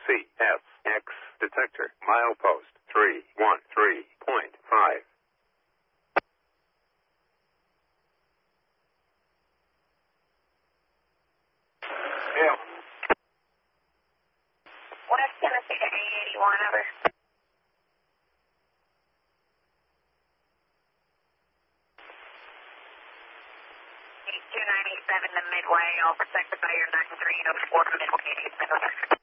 CSX detector, milepost 313.5. Yeah. West Tennessee to 881, over. 297 to Midway, all protected by your 9304 Midway, 87.